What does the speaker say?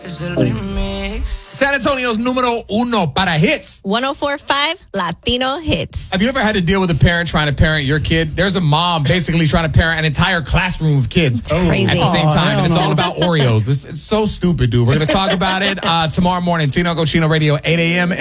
San Antonio's número uno para hits. 104.5 Latino Hits. Have you ever had to deal with a parent trying to parent your kid? There's a mom basically trying to parent an entire classroom of kids crazy. at the same time. And it's no. all about Oreos. It's so stupid, dude. We're going to talk about it tomorrow morning. Tino Cochino Radio, 8 a.m.